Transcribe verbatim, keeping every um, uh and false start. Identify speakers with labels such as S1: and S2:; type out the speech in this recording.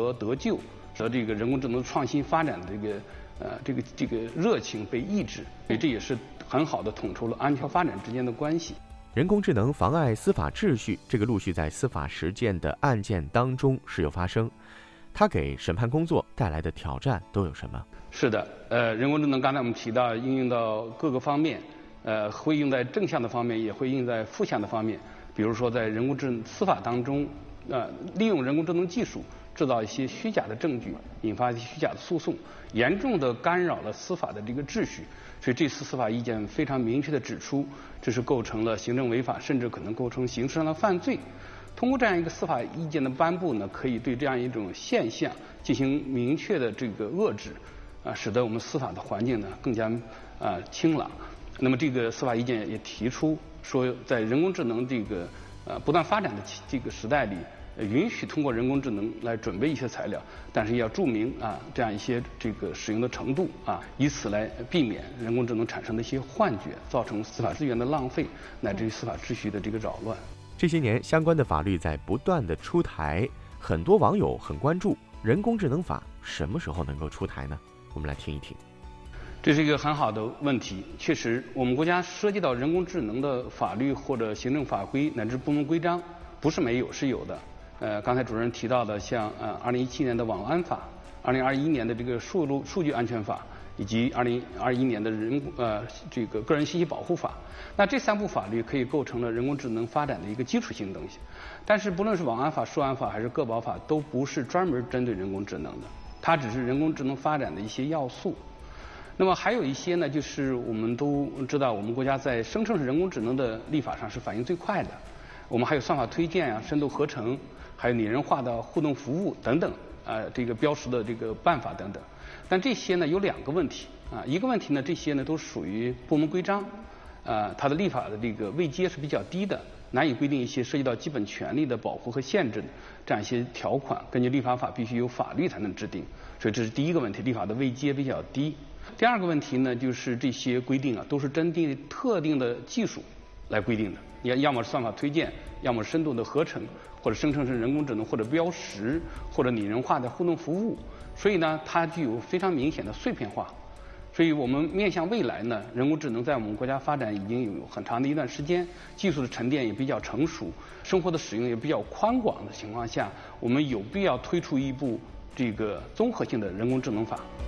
S1: 得得救，使得这个人工智能创新发展的这个呃这个这个热情被抑制，所以这也是很好的统筹了安全发展之间的关系。
S2: 人工智能妨碍司法秩序，这个陆续在司法实践的案件当中时有发生，它给审判工作带来的挑战都有什么？
S1: 是的，呃，人工智能刚才我们提到应用到各个方面，呃，会用在正向的方面，也会用在负向的方面。比如说，在人工智能司法当中，呃，利用人工智能技术制造一些虚假的证据，引发一些虚假的诉讼，严重的干扰了司法的这个秩序。所以这次司法意见非常明确地指出，这是构成了行政违法，甚至可能构成刑事上的犯罪。通过这样一个司法意见的颁布呢，可以对这样一种现象进行明确的这个遏制，啊，使得我们司法的环境呢更加啊清朗。那么这个司法意见也提出说，在人工智能这个呃不断发展的这个时代里，允许通过人工智能来准备一些材料，但是要注明啊这样一些这个使用的程度啊，以此来避免人工智能产生的一些幻觉，造成司法资源的浪费，乃至于司法秩序的这个扰乱。
S2: 这些年相关的法律在不断的出台，很多网友很关注人工智能法什么时候能够出台呢？我们来听一听。
S1: 这是一个很好的问题。确实，我们国家涉及到人工智能的法律或者行政法规乃至部门规章，不是没有，是有的。呃，刚才主任提到的，像呃二零一七年的网安法，二零二一年的这个数路数据安全法，以及二零二一年的人呃这个个人信息保护法，那这三部法律可以构成了人工智能发展的一个基础性东西。但是不论是网安法、数安法还是个保法，都不是专门针对人工智能的，它只是人工智能发展的一些要素。那么还有一些呢，就是我们都知道，我们国家在生成式人工智能的立法上是反应最快的。我们还有算法推荐啊、深度合成，还有拟人化的互动服务等等啊、呃，这个标识的这个办法等等。但这些呢有两个问题啊，一个问题呢，这些呢都属于部门规章，啊，它的立法的这个位阶是比较低的，难以规定一些涉及到基本权利的保护和限制的这样一些条款。根据立法法必须有法律才能制定，所以这是第一个问题，立法的位阶比较低。第二个问题呢，就是这些规定啊都是针对特定的技术来规定的，要要么是算法推荐，要么深度的合成，或者生成式人工智能，或者标识，或者拟人化的互动服务。所以呢，它具有非常明显的碎片化。所以我们面向未来呢，人工智能在我们国家发展已经有很长的一段时间，技术的沉淀也比较成熟，生活的使用也比较宽广的情况下，我们有必要推出一部这个综合性的人工智能法。